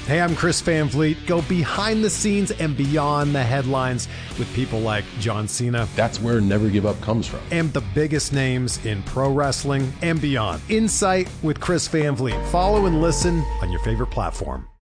Hey, I'm Chris Van Vliet. Go behind the scenes and beyond the headlines with people like John Cena. That's where Never Give Up comes from. And the biggest names in pro wrestling and beyond. Insight with Chris Van Vliet. Follow and listen on your favorite platform.